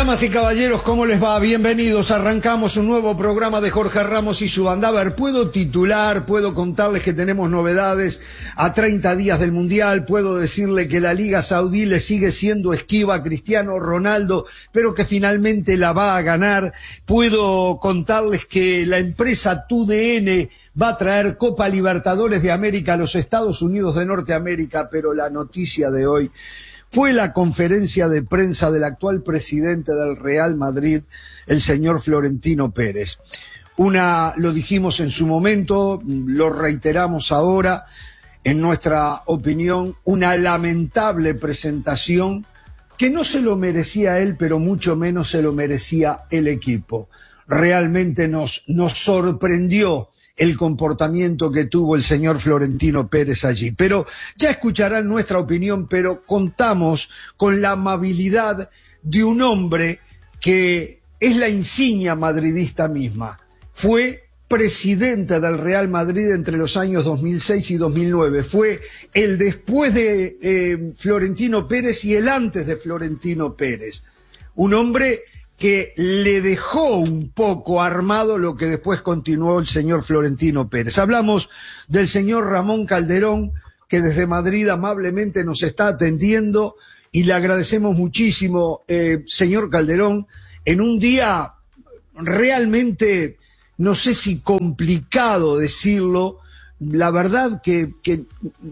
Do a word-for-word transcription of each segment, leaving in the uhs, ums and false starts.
Damas y caballeros, ¿cómo les va? Bienvenidos. Arrancamos un nuevo programa de Jorge Ramos y su banda. A ver, puedo titular, puedo contarles que tenemos novedades a treinta días del Mundial, puedo decirle que la Liga Saudí le sigue siendo esquiva a Cristiano Ronaldo, pero que finalmente la va a ganar. Puedo contarles que la empresa T U D N va a traer Copa Libertadores de América a los Estados Unidos de Norteamérica, pero la noticia de hoy fue la conferencia de prensa del actual presidente del Real Madrid, el señor Florentino Pérez. Una, lo dijimos en su momento, lo reiteramos ahora, en nuestra opinión, una lamentable presentación que no se lo merecía él, pero mucho menos se lo merecía el equipo. Realmente nos, nos sorprendió el comportamiento que tuvo el señor Florentino Pérez allí. Pero ya escucharán nuestra opinión, pero contamos con la amabilidad de un hombre que es la insignia madridista misma. Fue presidente del Real Madrid entre los años dos mil seis y dos mil nueve. Fue el después de eh, Florentino Pérez y el antes de Florentino Pérez. Un hombre que le dejó un poco armado lo que después continuó el señor Florentino Pérez. Hablamos del señor Ramón Calderón, que desde Madrid amablemente nos está atendiendo y le agradecemos muchísimo, eh, señor Calderón, en un día realmente, no sé si complicado decirlo, la verdad que, que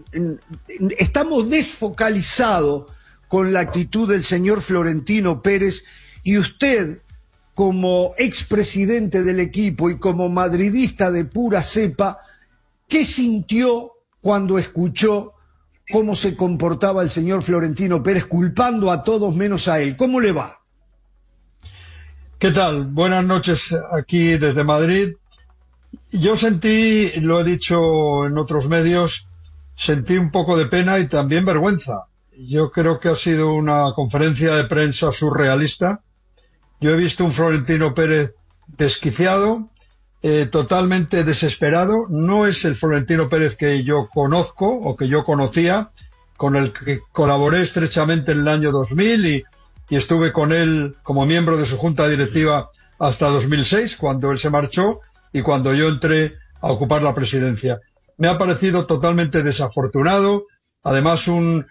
estamos desfocalizados con la actitud del señor Florentino Pérez. Y usted, como expresidente del equipo y como madridista de pura cepa, ¿qué sintió cuando escuchó cómo se comportaba el señor Florentino Pérez, culpando a todos menos a él? ¿Cómo le va? ¿Qué tal? Buenas noches aquí desde Madrid. Yo sentí, lo he dicho en otros medios, sentí un poco de pena y también vergüenza. Yo creo que ha sido una conferencia de prensa surrealista. Yo he visto un Florentino Pérez desquiciado, eh, totalmente desesperado. No es el Florentino Pérez que yo conozco o que yo conocía, con el que colaboré estrechamente en el año dos mil y, y estuve con él como miembro de su junta directiva hasta dos mil seis, cuando él se marchó y cuando yo entré a ocupar la presidencia. Me ha parecido totalmente desafortunado, además un,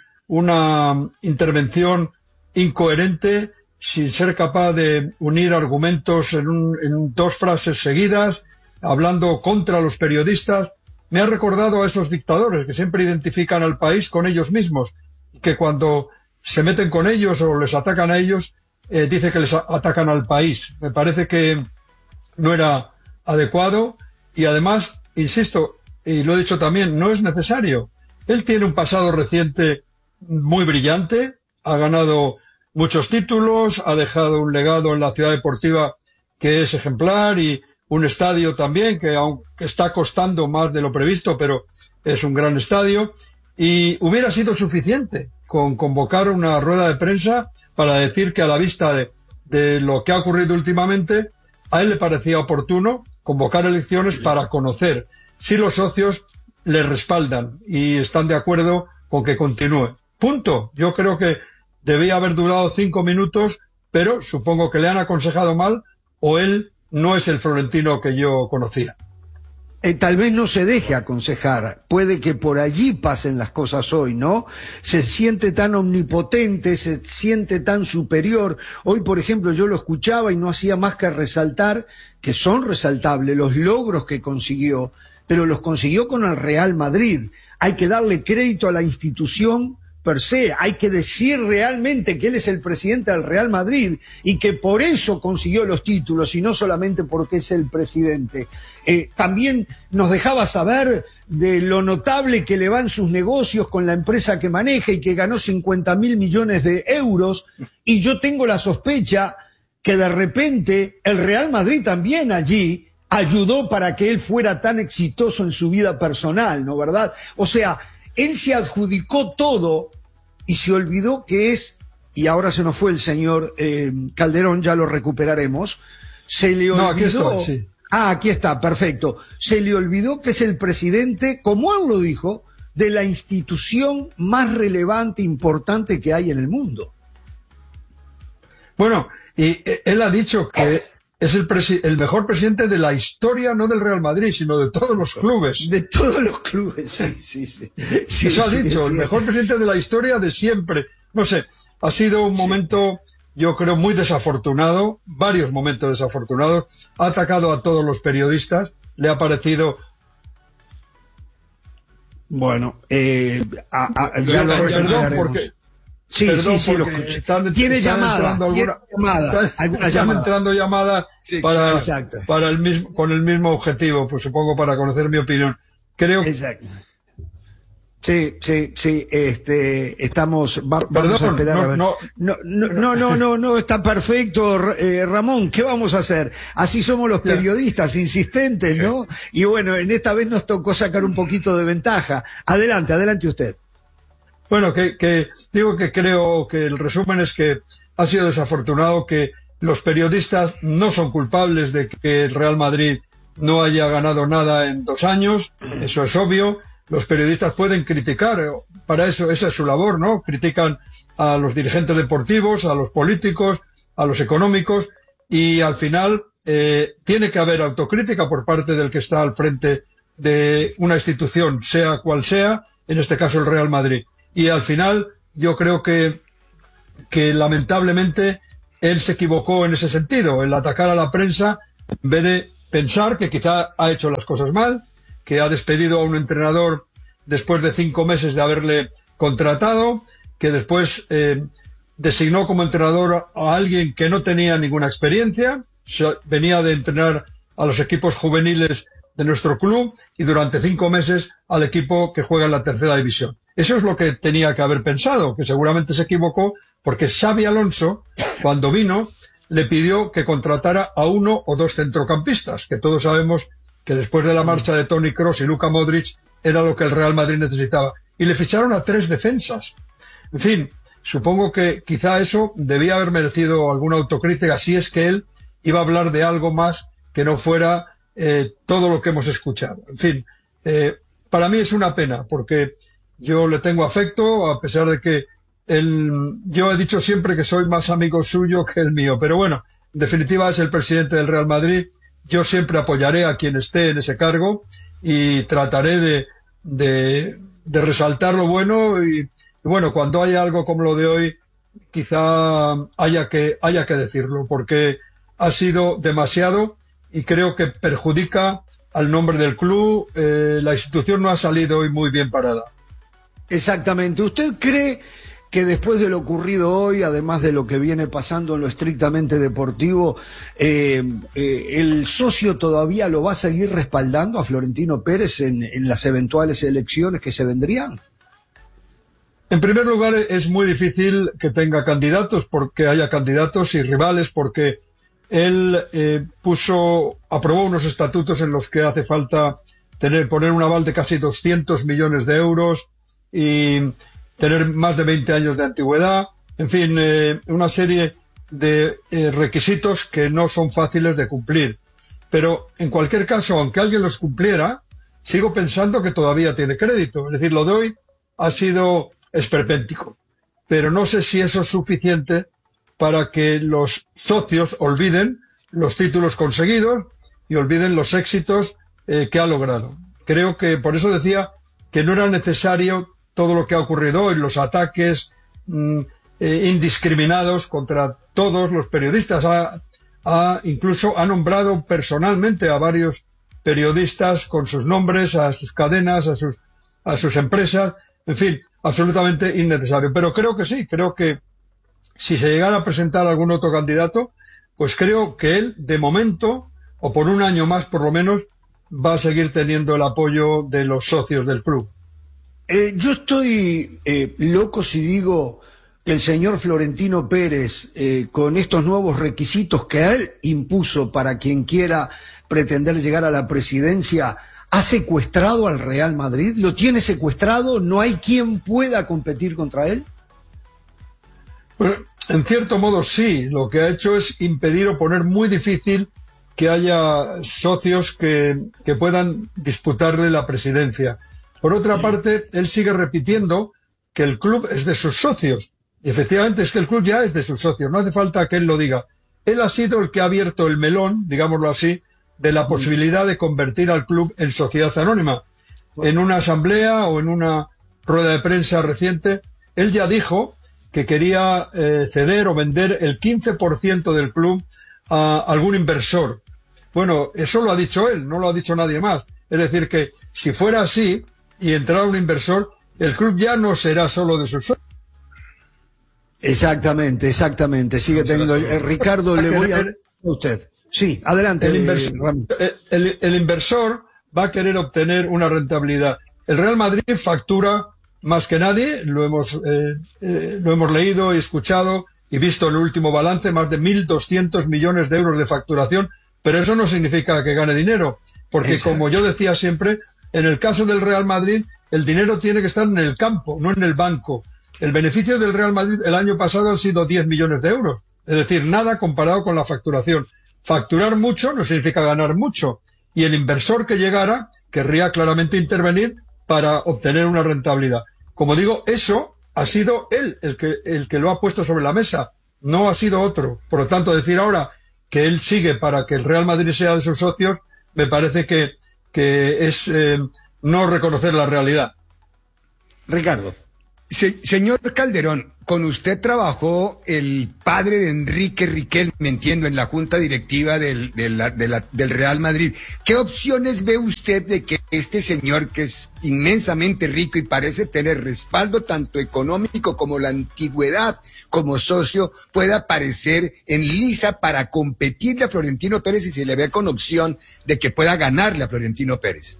una intervención incoherente, sin ser capaz de unir argumentos en, un, en dos frases seguidas, hablando contra los periodistas. Me ha recordado a esos dictadores que siempre identifican al país con ellos mismos, que cuando se meten con ellos o les atacan a ellos, eh, dice que les atacan al país. Me parece que no era adecuado y además, insisto, y lo he dicho también, no es necesario. Él tiene un pasado reciente muy brillante, ha ganado muchos títulos, ha dejado un legado en la ciudad deportiva que es ejemplar y un estadio también que aunque está costando más de lo previsto, pero es un gran estadio, y hubiera sido suficiente con convocar una rueda de prensa para decir que a la vista de, de lo que ha ocurrido últimamente, a él le parecía oportuno convocar elecciones para conocer si los socios le respaldan y están de acuerdo con que continúe. Punto. Yo creo que debía haber durado cinco minutos, pero supongo que le han aconsejado mal o él no es el Florentino que yo conocía. Eh, tal vez no se deje aconsejar, puede que por allí pasen las cosas hoy, ¿no? Se siente tan omnipotente, se siente tan superior. Hoy, por ejemplo, yo lo escuchaba y no hacía más que resaltar que son resaltables los logros que consiguió, pero los consiguió con el Real Madrid. Hay que darle crédito a la institución per se, hay que decir realmente que él es el presidente del Real Madrid y que por eso consiguió los títulos y no solamente porque es el presidente. Eh, también nos dejaba saber de lo notable que le van sus negocios con la empresa que maneja y que ganó cincuenta mil millones de euros, y yo tengo la sospecha que de repente el Real Madrid también allí ayudó para que él fuera tan exitoso en su vida personal, ¿no verdad? O sea, él se adjudicó todo y se olvidó que es, y ahora se nos fue el señor eh, Calderón, ya lo recuperaremos, se le olvidó... No, aquí estoy, sí. Ah, aquí está, perfecto. Se le olvidó que es el presidente, como él lo dijo, de la institución más relevante e importante que hay en el mundo. Bueno, y él ha dicho que es el, el mejor presidente de la historia, no del Real Madrid, sino de todos los clubes. De todos los clubes, sí, sí, sí. sí Eso sí, ha dicho, sí, el mejor presidente de la historia de siempre. No sé, ha sido un sí. momento, yo creo, muy desafortunado, varios momentos desafortunados. Ha atacado a todos los periodistas, le ha parecido... Bueno, eh, a, a, ya perdón, perdón porque... Sí, Perdón, sí, sí, lo están, tiene están llamada, alguna, tiene llamada, están, están llamada. entrando llamadas sí, para, para el mismo, con el mismo objetivo, pues supongo para conocer mi opinión. Creo. Exacto. Sí, sí, sí, este, estamos, va, vamos Perdón, a esperar no, a ver. No, no, no, no, no, no, no, está perfecto, eh, Ramón, ¿qué vamos a hacer? Así somos los periodistas, insistentes, ¿no? Y bueno, en esta vez nos tocó sacar un poquito de ventaja. Adelante, adelante usted. Bueno, que, que digo que creo que el resumen es que ha sido desafortunado que los periodistas no son culpables de que el Real Madrid no haya ganado nada en dos años, eso es obvio. Los periodistas pueden criticar, para eso esa es su labor, ¿no? Critican a los dirigentes deportivos, a los políticos, a los económicos y al final eh, tiene que haber autocrítica por parte del que está al frente de una institución, sea cual sea, en este caso el Real Madrid. Y al final yo creo que, que lamentablemente él se equivocó en ese sentido, el atacar a la prensa, en vez de pensar que quizá ha hecho las cosas mal, que ha despedido a un entrenador después de cinco meses de haberle contratado, que después eh, designó como entrenador a alguien que no tenía ninguna experiencia, venía de entrenar a los equipos juveniles de nuestro club y durante cinco meses al equipo que juega en la tercera división. Eso es lo que tenía que haber pensado, que seguramente se equivocó, porque Xabi Alonso, cuando vino, le pidió que contratara a uno o dos centrocampistas, que todos sabemos que después de la marcha de Toni Kroos y Luka Modric era lo que el Real Madrid necesitaba. Y le ficharon a tres defensas. En fin, supongo que quizá eso debía haber merecido alguna autocrítica, si es que él iba a hablar de algo más que no fuera eh, todo lo que hemos escuchado. En fin, eh, para mí es una pena, porque yo le tengo afecto, a pesar de que él, yo he dicho siempre que soy más amigo suyo que el mío, pero bueno, en definitiva es el presidente del Real Madrid. Yo siempre apoyaré a quien esté en ese cargo y trataré de, de, de resaltar lo bueno y, y bueno, cuando haya algo como lo de hoy, quizá haya que, haya que decirlo, porque ha sido demasiado y creo que perjudica al nombre del club. Eh, la institución no ha salido hoy muy bien parada. Exactamente. ¿Usted cree que después de lo ocurrido hoy, además de lo que viene pasando en lo estrictamente deportivo, eh, eh, el socio todavía lo va a seguir respaldando a Florentino Pérez en, en las eventuales elecciones que se vendrían? En primer lugar, es muy difícil que tenga candidatos, porque haya candidatos y rivales, porque él eh, puso, aprobó unos estatutos en los que hace falta tener, poner un aval de casi doscientos millones de euros y tener más de veinte años de antigüedad, en fin, eh, una serie de eh, requisitos que no son fáciles de cumplir. Pero, en cualquier caso, aunque alguien los cumpliera, sigo pensando que todavía tiene crédito. Es decir, lo de hoy ha sido esperpéntico. Pero no sé si eso es suficiente para que los socios olviden los títulos conseguidos y olviden los éxitos eh, que ha logrado. Creo que, por eso decía que no era necesario todo lo que ha ocurrido hoy, los ataques mmm, eh, indiscriminados contra todos los periodistas. Ha, ha, incluso ha nombrado personalmente a varios periodistas con sus nombres, a sus cadenas, a sus, a sus empresas. En fin, absolutamente innecesario. Pero creo que sí, creo que si se llegara a presentar algún otro candidato, pues creo que él, de momento, o por un año más por lo menos, va a seguir teniendo el apoyo de los socios del club. Eh, yo estoy eh, loco si digo que el señor Florentino Pérez, eh, con estos nuevos requisitos que él impuso para quien quiera pretender llegar a la presidencia, ha secuestrado al Real Madrid. ¿Lo tiene secuestrado? ¿No hay quien pueda competir contra él? Bueno, en cierto modo sí. Lo que ha hecho es impedir o poner muy difícil que haya socios que, que puedan disputarle la presidencia. Por otra parte, él sigue repitiendo que el club es de sus socios. Y efectivamente es que el club ya es de sus socios, no hace falta que él lo diga. Él ha sido el que ha abierto el melón, digámoslo así, de la posibilidad de convertir al club en sociedad anónima. En una asamblea o en una rueda de prensa reciente, él ya dijo que quería eh, ceder o vender el quince por ciento del club a algún inversor. Bueno, eso lo ha dicho él, no lo ha dicho nadie más. Es decir, que si fuera así y entrara un inversor, el club ya no será solo de sus socios. Exactamente, exactamente. Sigue teniendo. Eh, Ricardo, le voy a a usted. Sí, adelante. El inversor, el, el inversor va a querer obtener una rentabilidad. El Real Madrid factura más que nadie, lo hemos, eh, eh, lo hemos leído y escuchado y visto en el último balance, más de mil doscientos millones de euros de facturación, pero eso no significa que gane dinero, porque Exacto. como yo decía siempre, en el caso del Real Madrid, el dinero tiene que estar en el campo, no en el banco. El beneficio del Real Madrid el año pasado han sido diez millones de euros. Es decir, nada comparado con la facturación. Facturar mucho no significa ganar mucho. Y el inversor que llegara querría claramente intervenir para obtener una rentabilidad. Como digo, eso ha sido él el que, el que lo ha puesto sobre la mesa. No ha sido otro. Por lo tanto, decir ahora que él sigue para que el Real Madrid sea de sus socios, me parece que, que es eh, no reconocer la realidad. Ricardo. Se, señor Calderón, con usted trabajó el padre de Enrique Riquelme, me entiendo, en la junta directiva del, de la, de la, del Real Madrid. ¿Qué opciones ve usted de que este señor, que es inmensamente rico y parece tener respaldo tanto económico como la antigüedad como socio, pueda aparecer en lisa para competirle a Florentino Pérez y se le ve con opción de que pueda ganarle a Florentino Pérez?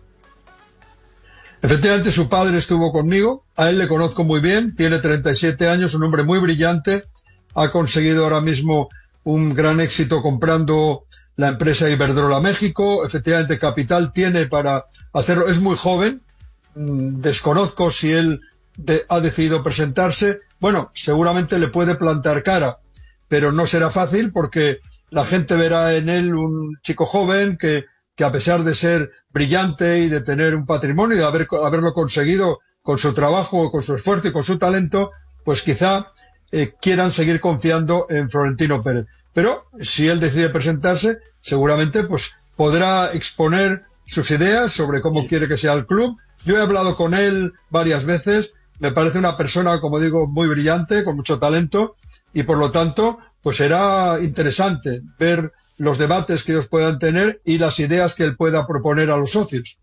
Efectivamente, su padre estuvo conmigo, a él le conozco muy bien, tiene treinta y siete años, un hombre muy brillante, ha conseguido ahora mismo un gran éxito comprando la empresa Iberdrola México, efectivamente capital tiene para hacerlo, es muy joven, desconozco si él de, ha decidido presentarse, bueno, seguramente le puede plantar cara, pero no será fácil porque la gente verá en él un chico joven que que a pesar de ser brillante y de tener un patrimonio y de haber, haberlo conseguido con su trabajo, con su esfuerzo y con su talento, pues quizá eh, quieran seguir confiando en Florentino Pérez. Pero si él decide presentarse, seguramente pues podrá exponer sus ideas sobre cómo quiere que sea el club. Yo he hablado con él varias veces, me parece una persona, como digo, muy brillante, con mucho talento, y por lo tanto, pues será interesante ver los debates que ellos puedan tener y las ideas que él pueda proponer a los socios.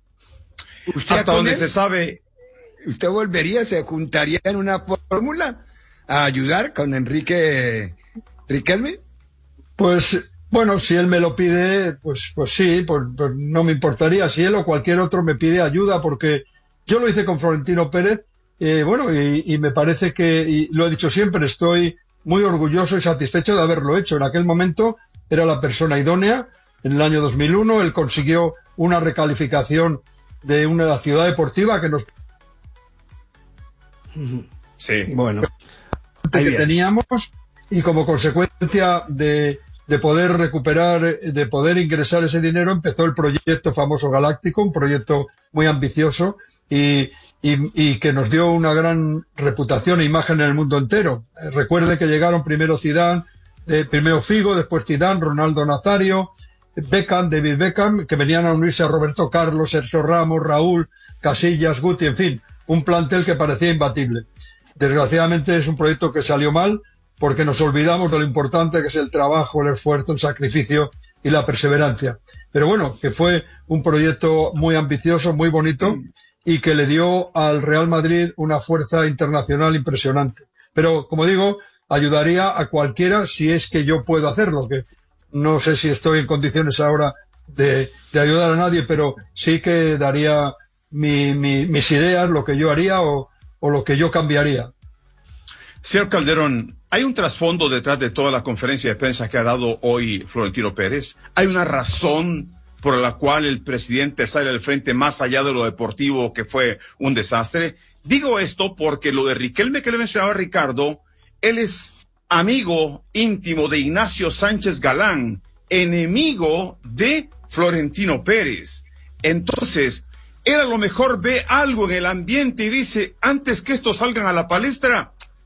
¿Usted hasta donde se sabe, usted volvería, se juntaría en una fórmula a ayudar con Enrique Riquelme? Pues, bueno, si él me lo pide, pues, pues sí, pues, pues no me importaría. Si él o cualquier otro me pide ayuda, porque yo lo hice con Florentino Pérez, eh, bueno, y, y me parece que, y lo he dicho siempre, estoy muy orgulloso y satisfecho de haberlo hecho. En aquel momento era la persona idónea. En el año dos mil uno él consiguió una recalificación de una ciudad deportiva que nos... Sí, bueno. que teníamos, y como consecuencia de, de poder recuperar, de poder ingresar ese dinero, empezó el proyecto famoso Galáctico, un proyecto muy ambicioso y, y, y que nos dio una gran reputación e imagen en el mundo entero. Recuerde que llegaron primero Zidane, Eh, primero Figo, después Zidane, Ronaldo Nazario, Beckham, David Beckham, que venían a unirse a Roberto Carlos, Sergio Ramos, Raúl, Casillas, Guti, en fin, un plantel que parecía imbatible. Desgraciadamente es un proyecto que salió mal porque nos olvidamos de lo importante que es el trabajo, el esfuerzo, el sacrificio y la perseverancia. Pero bueno, que fue un proyecto muy ambicioso, muy bonito y que le dio al Real Madrid una fuerza internacional impresionante. Pero, como digo, ayudaría a cualquiera si es que yo puedo hacerlo, que no sé si estoy en condiciones ahora de, de ayudar a nadie, pero sí que daría mi, mi, mis ideas, lo que yo haría o, o lo que yo cambiaría. Señor Calderón, ¿hay un trasfondo detrás de toda la conferencia de prensa que ha dado hoy Florentino Pérez? ¿Hay una razón por la cual el presidente sale al frente más allá de lo deportivo, que fue un desastre? Digo esto porque lo de Riquelme que le mencionaba Ricardo, él es amigo íntimo de Ignacio Sánchez Galán, enemigo de Florentino Pérez. Entonces, él a lo mejor ve algo en el ambiente y dice, antes que estos salgan a la palestra,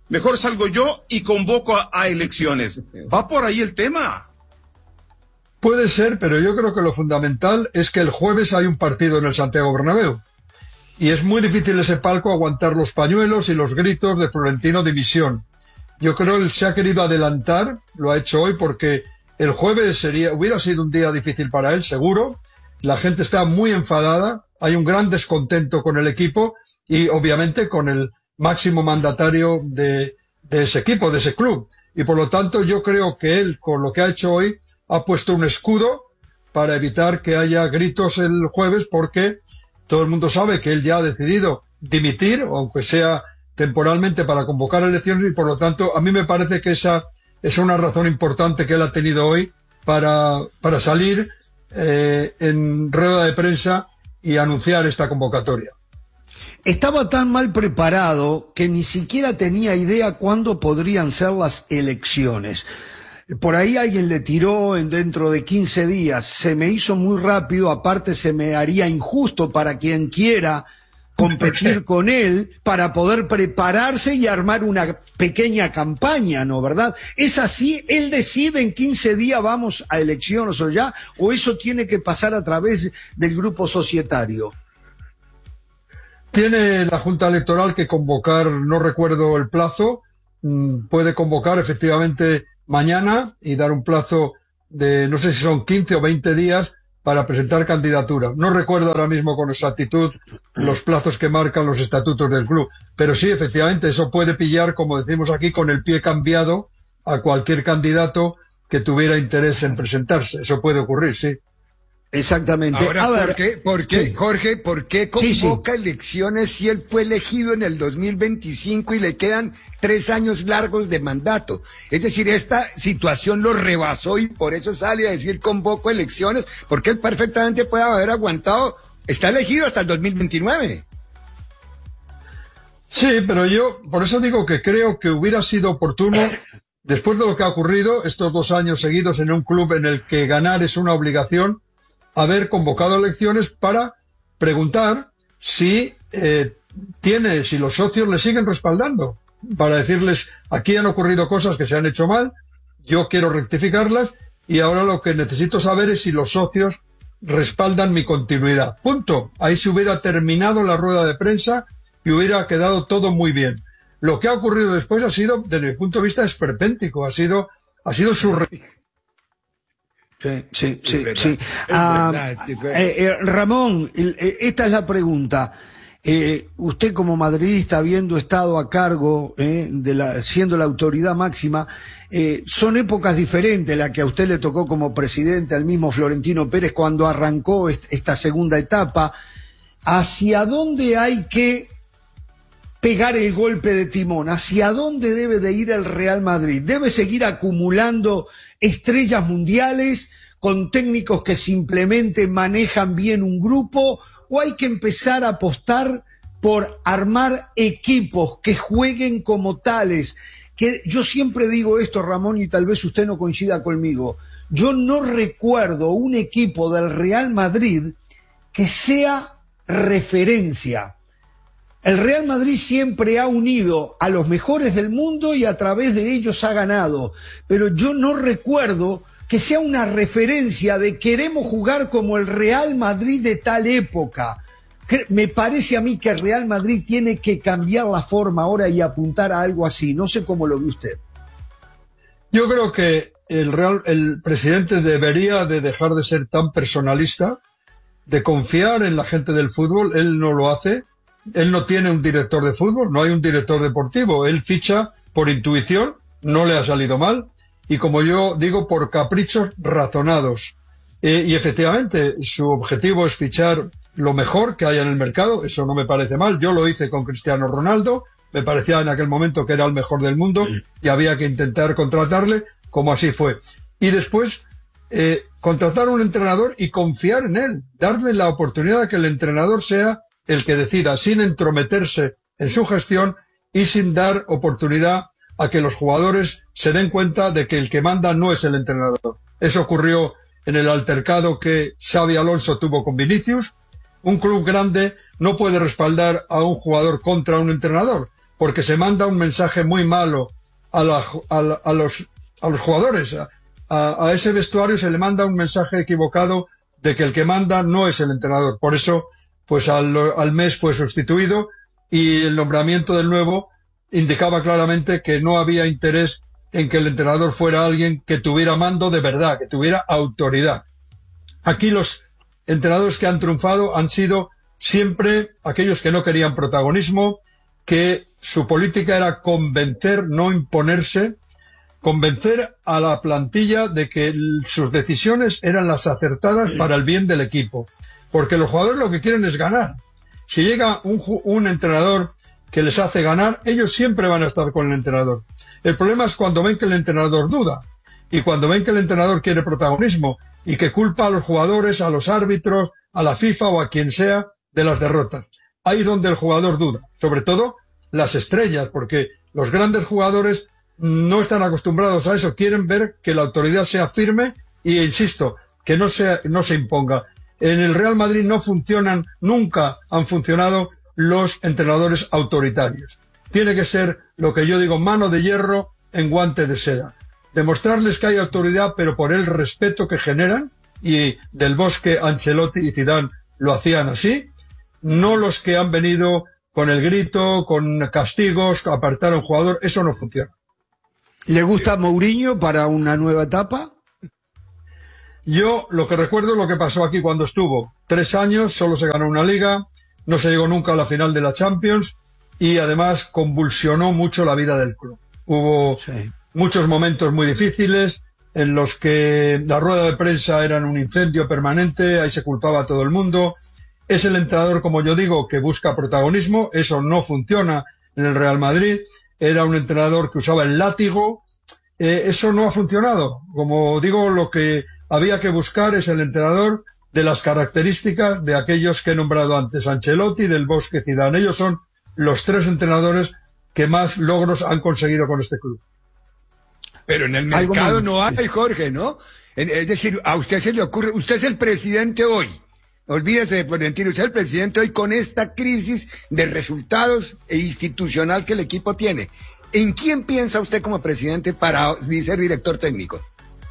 mejor salgo yo y convoco a, a elecciones. ¿Va por ahí el tema? Puede ser, pero yo creo que lo fundamental es que el jueves hay un partido en el Santiago Bernabéu. Y es muy difícil ese palco aguantar los pañuelos y los gritos de Florentino dimisión. Yo creo que él se ha querido adelantar, lo ha hecho hoy porque el jueves sería, hubiera sido un día difícil para él, seguro. La gente está muy enfadada, hay un gran descontento con el equipo y obviamente con el máximo mandatario de, de ese equipo, de ese club. Y por lo tanto yo creo que él, con lo que ha hecho hoy, ha puesto un escudo para evitar que haya gritos el jueves, porque todo el mundo sabe que él ya ha decidido dimitir, aunque sea temporalmente, para convocar elecciones, y por lo tanto a mí me parece que esa es una razón importante que él ha tenido hoy para, para salir eh, en rueda de prensa y anunciar esta convocatoria. Estaba tan mal preparado que ni siquiera tenía idea cuándo podrían ser las elecciones. Por ahí alguien le tiró en dentro de quince días. Se me hizo muy rápido, aparte se me haría injusto para quien quiera competir con él para poder prepararse y armar una pequeña campaña, ¿no? ¿Verdad? ¿Es así? ¿Él decide en quince días vamos a elecciones o ya? ¿O eso tiene que pasar a través del grupo societario? Tiene la Junta Electoral que convocar, no recuerdo el plazo, puede convocar efectivamente mañana y dar un plazo de, no sé si son quince o veinte días para presentar candidatura. No recuerdo ahora mismo con exactitud los plazos que marcan los estatutos del club, pero sí, efectivamente, eso puede pillar, como decimos aquí, con el pie cambiado a cualquier candidato que tuviera interés en presentarse. Eso puede ocurrir, sí. Exactamente. Ahora, a ver, ¿por qué, por qué sí. Jorge, por qué convoca sí, sí. elecciones si él fue elegido en el dos mil veinticinco y le quedan tres años largos de mandato? Es decir, esta situación lo rebasó y por eso sale a decir convoco elecciones, porque él perfectamente puede haber aguantado, está elegido hasta el dos mil veintinueve. Sí, pero yo por eso digo que creo que hubiera sido oportuno, después de lo que ha ocurrido estos dos años seguidos en un club en el que ganar es una obligación, haber convocado elecciones para preguntar si eh, tiene, si los socios le siguen respaldando, para decirles, aquí han ocurrido cosas que se han hecho mal, yo quiero rectificarlas, y ahora lo que necesito saber es si los socios respaldan mi continuidad. Punto. Ahí se hubiera terminado la rueda de prensa y hubiera quedado todo muy bien. Lo que ha ocurrido después ha sido, desde mi punto de vista, esperpéntico, ha sido, ha sido surreal. Sí, sí, sí, sí. Ah, eh, eh, Ramón, eh, esta es la pregunta. Eh, usted como madridista, habiendo estado a cargo, eh, de la, siendo la autoridad máxima, eh, son épocas diferentes la que a usted le tocó como presidente, al mismo Florentino Pérez, cuando arrancó est- esta segunda etapa. ¿Hacia dónde hay que pegar el golpe de timón? ¿Hacia dónde debe de ir el Real Madrid? ¿Debe seguir acumulando estrellas mundiales con técnicos que simplemente manejan bien un grupo, o hay que empezar a apostar por armar equipos que jueguen como tales? Que yo siempre digo esto, Ramón, y tal vez usted no coincida conmigo, yo no recuerdo un equipo del Real Madrid que sea referencia. El Real Madrid siempre ha unido a los mejores del mundo y a través de ellos ha ganado, pero yo no recuerdo que sea una referencia de queremos jugar como el Real Madrid de tal época. Me parece a mí que el Real Madrid tiene que cambiar la forma ahora y apuntar a algo así. No sé cómo lo ve usted. Yo creo que el Real, el presidente debería de dejar de ser tan personalista, de confiar en la gente del fútbol. Él no lo hace. Él no tiene un director de fútbol, no hay un director deportivo. Él ficha por intuición, no le ha salido mal, y como yo digo, por caprichos razonados. Eh, y efectivamente, su objetivo es fichar lo mejor que haya en el mercado, eso no me parece mal. Yo lo hice con Cristiano Ronaldo, me parecía en aquel momento que era el mejor del mundo y había que intentar contratarle, como así fue. Y después, eh, contratar a un entrenador y confiar en él, darle la oportunidad de que el entrenador sea el que decida, sin entrometerse en su gestión y sin dar oportunidad a que los jugadores se den cuenta de que el que manda no es el entrenador. Eso ocurrió en el altercado que Xabi Alonso tuvo con Vinicius. Un club grande no puede respaldar a un jugador contra un entrenador, porque se manda un mensaje muy malo a, la, a, la, a, los, a los jugadores. A, a, a ese vestuario se le manda un mensaje equivocado de que el que manda no es el entrenador. Por eso, pues al, al mes fue sustituido y el nombramiento del nuevo indicaba claramente que no había interés en que el entrenador fuera alguien que tuviera mando de verdad, que tuviera autoridad. Aquí los entrenadores que han triunfado han sido siempre aquellos que no querían protagonismo, que su política era convencer, no imponerse, convencer a la plantilla de que sus decisiones eran las acertadas para el bien del equipo. Porque los jugadores lo que quieren es ganar. Si llega un, un entrenador que les hace ganar, ellos siempre van a estar con el entrenador. El problema es cuando ven que el entrenador duda y cuando ven que el entrenador quiere protagonismo y que culpa a los jugadores, a los árbitros, a la FIFA o a quien sea de las derrotas. Ahí es donde el jugador duda, sobre todo las estrellas, porque los grandes jugadores no están acostumbrados a eso, quieren ver que la autoridad sea firme y, insisto, que no se, no se imponga. En el Real Madrid no funcionan, nunca han funcionado los entrenadores autoritarios. Tiene que ser, lo que yo digo, mano de hierro en guante de seda. Demostrarles que hay autoridad, pero por el respeto que generan, y Del Bosque, Ancelotti y Zidane lo hacían así, no los que han venido con el grito, con castigos, apartar a un jugador, eso no funciona. ¿Le gusta Mourinho para una nueva etapa? Yo lo que recuerdo es lo que pasó aquí cuando estuvo. Tres años, solo se ganó una liga, no se llegó nunca a la final de la Champions y además convulsionó mucho la vida del club. Hubo sí. muchos momentos muy difíciles en los que la rueda de prensa era un incendio permanente, ahí se culpaba a todo el mundo. Es el entrenador, como yo digo, que busca protagonismo, eso no funciona en el Real Madrid. Era un entrenador que usaba el látigo, eh, eso no ha funcionado. Como digo, lo que había que buscar es el entrenador de las características de aquellos que he nombrado antes, Ancelotti, Del Bosque, Zidane. Ellos son los tres entrenadores que más logros han conseguido con este club. Pero en el mercado no hay, Jorge, ¿no? Es decir, a usted se le ocurre, usted es el presidente hoy. Olvídese de Florentino, usted es el presidente hoy con esta crisis de resultados e institucional que el equipo tiene. ¿En quién piensa usted como presidente para ser director técnico?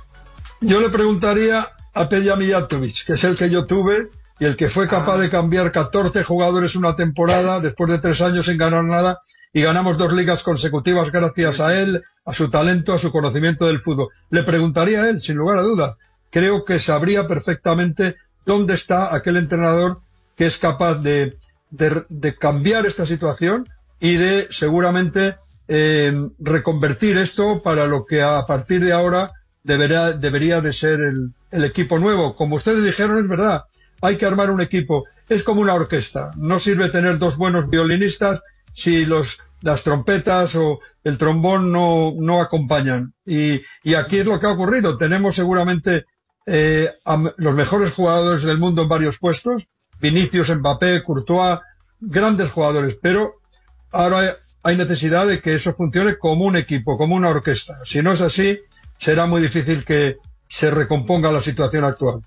Yo le preguntaría a Peja Mijatović, que es el que yo tuve y el que fue capaz ah. de cambiar catorce jugadores una temporada después de tres años sin ganar nada y ganamos dos ligas consecutivas gracias a él, a su talento, a su conocimiento del fútbol. Le preguntaría a él, sin lugar a dudas. Creo que sabría perfectamente dónde está aquel entrenador que es capaz de, de, de cambiar esta situación y de seguramente eh, reconvertir esto para lo que a partir de ahora debería, debería de ser el, el equipo nuevo. Como ustedes dijeron, es verdad, hay que armar un equipo. Es como una orquesta. No sirve tener dos buenos violinistas si los, las trompetas o el trombón no, no acompañan. Y, y aquí es lo que ha ocurrido. Tenemos seguramente eh, a los mejores jugadores del mundo en varios puestos. Vinicius, Mbappé, Courtois, grandes jugadores. Pero ahora hay, hay necesidad de que eso funcione como un equipo, como una orquesta. Si no es así, será muy difícil que se recomponga la situación actual.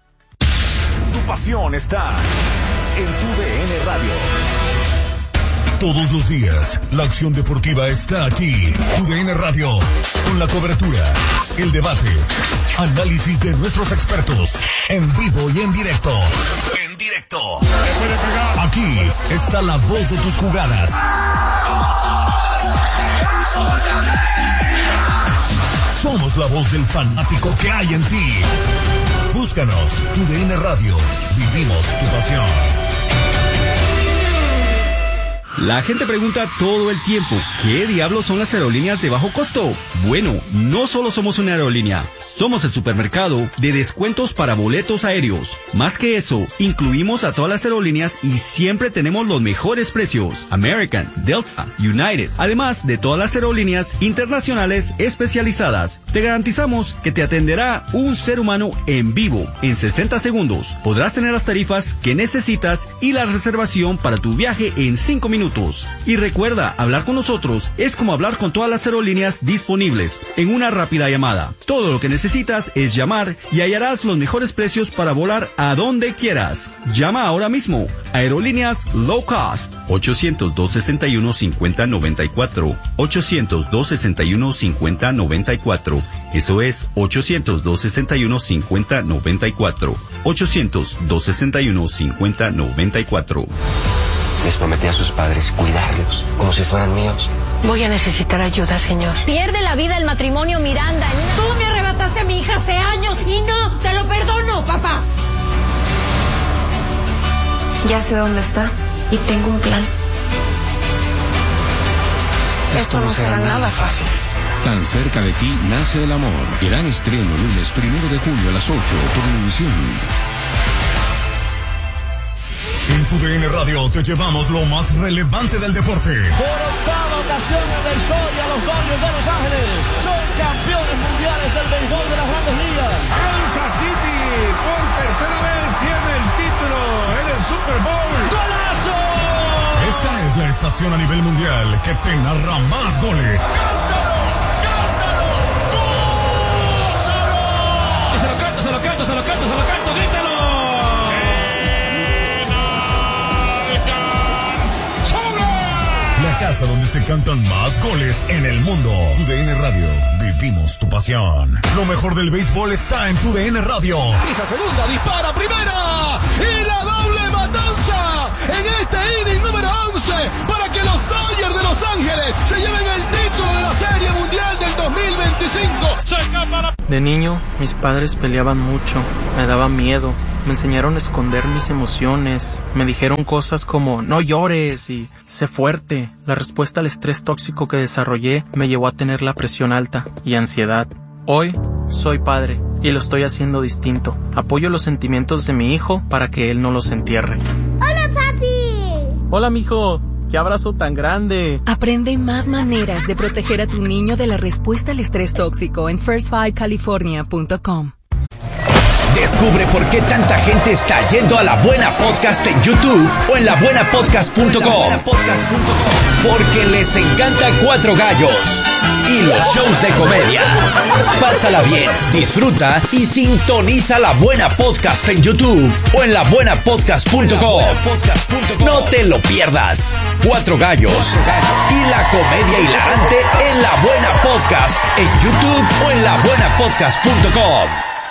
Tu pasión está en tu D N Radio. Todos los días, la acción deportiva está aquí. Tu D N Radio, con la cobertura, el debate, análisis de nuestros expertos, en vivo y en directo. En directo. Aquí está la voz de tus jugadas. Somos la voz del fanático que hay en ti. Búscanos, Tu D N Radio. Vivimos tu pasión. La gente pregunta todo el tiempo, ¿qué diablos son las aerolíneas de bajo costo? Bueno, no solo somos una aerolínea, somos el supermercado de descuentos para boletos aéreos. Más que eso, incluimos a todas las aerolíneas y siempre tenemos los mejores precios. American, Delta, United, además de todas las aerolíneas internacionales especializadas. Te garantizamos que te atenderá un ser humano en vivo en sesenta segundos. Podrás tener las tarifas que necesitas y la reservación para tu viaje en cinco minutos. minutos. Y recuerda, hablar con nosotros es como hablar con todas las aerolíneas disponibles en una rápida llamada. Todo lo que necesitas es llamar y hallarás los mejores precios para volar a donde quieras. Llama ahora mismo. Aerolíneas Low Cost. ochocientos, dos sesenta y uno, cincuenta noventa y cuatro. ochocientos, dos sesenta y uno, cincuenta noventa y cuatro. Eso es ochocientos, dos sesenta y uno, cincuenta noventa y cuatro. ochocientos, dos sesenta y uno, cincuenta noventa y cuatro. Les prometí a sus padres cuidarlos como si fueran míos. Voy a necesitar ayuda, señor. Pierde la vida el matrimonio Miranda. Tú me arrebataste a mi hija hace años y no te lo perdono, papá. Ya sé dónde está y tengo un plan. Esto no será nada fácil. Tan cerca de ti nace el amor. Gran estreno lunes primero de junio a las ocho por Univisión. En tu D N Radio te llevamos lo más relevante del deporte. Por octava ocasión en la historia, los Dodgers de Los Ángeles son campeones mundiales del béisbol de las Grandes Ligas. Kansas City por tercera vez tiene el título en el Super Bowl. ¡Golazo! Esta es la estación a nivel mundial que te narra más goles. ¡Cántalo! ¡Cántalo! ¡Gózalo! Se lo canto, se lo canto, se lo canto, se lo canto, grítalo. La casa donde se cantan más goles en el mundo. Tu D N Radio, vivimos tu pasión. Lo mejor del béisbol está en Tu D N Radio. Pisa segunda, dispara primera y la doble matanza en este inning número once para que los Dodgers de Los Ángeles se lleven el título de la Serie Mundial del dos mil veinticinco. De niño, mis padres peleaban mucho, me daba miedo. Me enseñaron a esconder mis emociones. Me dijeron cosas como, no llores y sé fuerte. La respuesta al estrés tóxico que desarrollé me llevó a tener la presión alta y ansiedad. Hoy, soy padre y lo estoy haciendo distinto. Apoyo los sentimientos de mi hijo para que él no los entierre. ¡Hola, papi! Hola, mijo. ¡Qué abrazo tan grande! Aprende más maneras de proteger a tu niño de la respuesta al estrés tóxico en first five california punto com. Descubre por qué tanta gente está yendo a La Buena Podcast en YouTube o en la buena podcast punto com. Porque les encanta Cuatro Gallos y los shows de comedia. Pásala bien, disfruta y sintoniza La Buena Podcast en YouTube o en la buena podcast punto com. No te lo pierdas. Cuatro Gallos y la comedia hilarante en La Buena Podcast en YouTube o en la buena podcast punto com.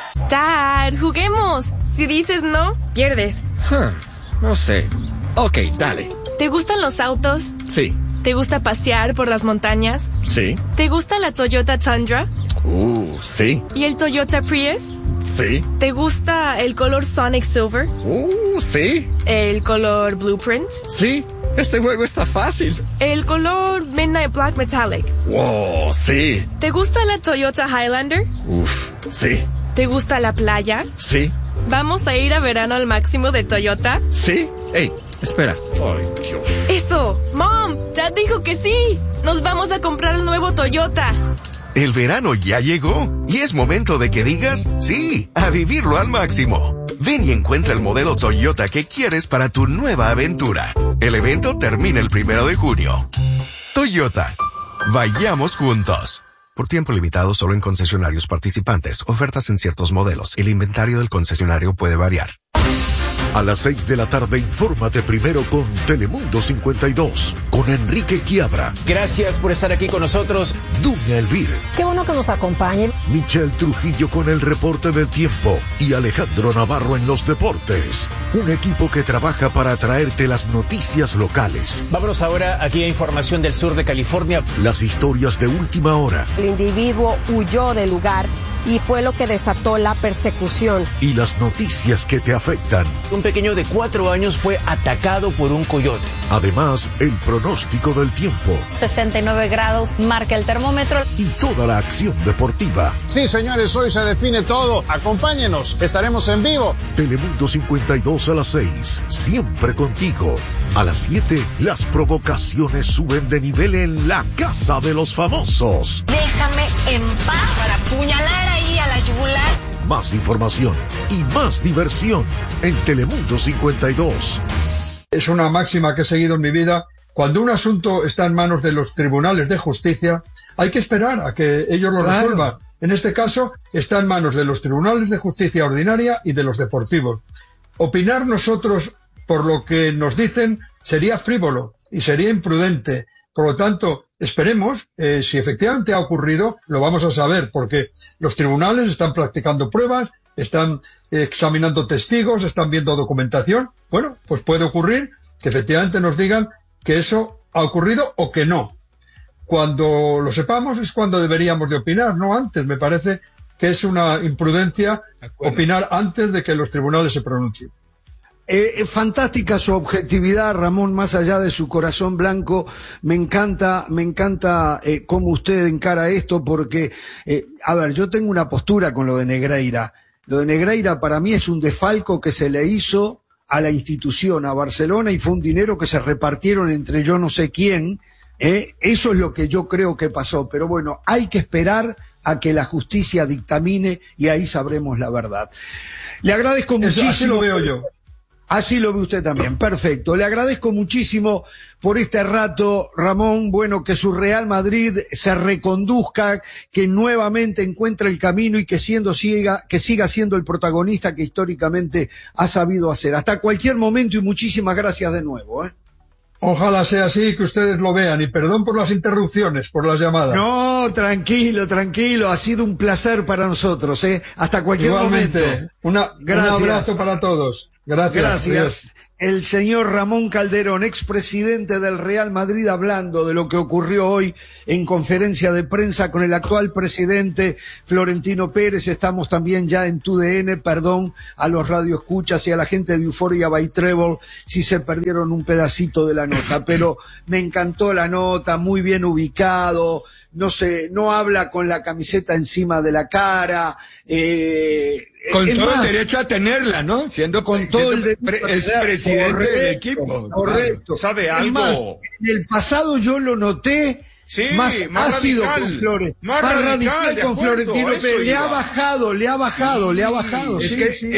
Dad, juguemos. Si dices no, pierdes. Huh, no sé. Ok, dale. ¿Te gustan los autos? Sí. ¿Te gusta pasear por las montañas? Sí. ¿Te gusta la Toyota Tundra? Uh, sí. ¿Y el Toyota Prius? Sí. ¿Te gusta el color Sonic Silver? Uh, sí. ¿El color Blueprint? Sí. Este juego está fácil. ¿El color Midnight Black Metallic? Wow, sí. ¿Te gusta la Toyota Highlander? Uf, sí. ¿Te gusta la playa? Sí. ¿Vamos a ir a verano al máximo de Toyota? Sí. Ey, espera. Ay, Dios. ¡Eso! ¡Mom! Dad dijo que sí. Nos vamos a comprar el nuevo Toyota. El verano ya llegó y es momento de que digas sí, a vivirlo al máximo. Ven y encuentra el modelo Toyota que quieres para tu nueva aventura. El evento termina el primero de junio. Toyota. Vayamos juntos. Por tiempo limitado solo en concesionarios participantes. Ofertas en ciertos modelos. El inventario del concesionario puede variar. A las seis de la tarde, infórmate primero con Telemundo cincuenta y dos, con Enrique Quiabra. Gracias por estar aquí con nosotros. Dunia Elvir. Qué bueno que nos acompañen. Michelle Trujillo con el reporte del tiempo y Alejandro Navarro en los deportes. Un equipo que trabaja para traerte las noticias locales. Vámonos ahora aquí a información del sur de California. Las historias de última hora. El individuo huyó del lugar y fue lo que desató la persecución. Y las noticias que te afectan. Un pequeño de cuatro años fue atacado por un coyote. Además, el pronóstico del tiempo. sesenta y nueve grados marca el termómetro. Y toda la acción deportiva. Sí, señores, hoy se define todo. Acompáñenos, estaremos en vivo. Telemundo cincuenta y dos a las seis, siempre contigo. A las siete, las provocaciones suben de nivel en la Casa de los Famosos. Déjame en paz para apuñalar ahí a la yugular. Más información y más diversión en Telemundo cincuenta y dos. Es una máxima que he seguido en mi vida Cuando un asunto está en manos de los tribunales de justicia, hay que esperar a que ellos lo Claro. resuelvan. En este caso, está en manos de los tribunales de justicia ordinaria y de los deportivos. Opinar nosotros por lo que nos dicen sería frívolo y sería imprudente. Por lo tanto, esperemos, eh, si efectivamente ha ocurrido, lo vamos a saber, porque los tribunales están practicando pruebas, están eh, examinando testigos, están viendo documentación. Bueno, pues puede ocurrir que efectivamente nos digan que eso ha ocurrido o que no. Cuando lo sepamos es cuando deberíamos de opinar, no antes. Me parece que es una imprudencia opinar antes de que los tribunales se pronuncien. Eh, fantástica su objetividad, Ramón, más allá de su corazón blanco. Me encanta, me encanta eh, cómo usted encara esto, porque, eh, a ver, yo tengo una postura con lo de Negreira. Lo de Negreira para mí es un desfalco que se le hizo a la institución, a Barcelona, y fue un dinero que se repartieron entre yo no sé quién. Eh, eso es lo que yo creo que pasó. Pero bueno, hay que esperar a que la justicia dictamine y ahí sabremos la verdad. Le agradezco Eso, muchísimo. así lo veo yo. Así lo ve usted también, perfecto. Le agradezco muchísimo por este rato, Ramón. Bueno, que su Real Madrid se reconduzca, que nuevamente encuentre el camino y que siendo siga, que siga siendo el protagonista que históricamente ha sabido hacer. Hasta cualquier momento y muchísimas gracias de nuevo, ¿eh? Ojalá sea así y que ustedes lo vean. Y perdón por las interrupciones, por las llamadas. No, tranquilo, tranquilo. Ha sido un placer para nosotros, ¿eh? Hasta cualquier Igualmente, momento. Una, un abrazo para todos. Gracias. Gracias. Adiós. El señor Ramón Calderón, expresidente del Real Madrid, hablando de lo que ocurrió hoy en conferencia de prensa con el actual presidente Florentino Pérez. Estamos también ya en tu D N, perdón a los radioescuchas y a la gente de Euphoria by Treble si se perdieron un pedacito de la nota, pero me encantó la nota, muy bien ubicado, no sé, no habla con la camiseta encima de la cara, eh, Con es todo más, el derecho a tenerla, ¿no? Siendo, con todo el siendo derecho pre- a es tenerla. presidente Correcto, del equipo. correcto. ¿Sabe Es algo? más, en el pasado yo lo noté Sí, más, más ácido radical, con Flores, más más radical, radical de con acuerdo, Florentino eso Pérez. Le iba. ha bajado, le ha bajado, Sí, le ha bajado. es sí, que sí.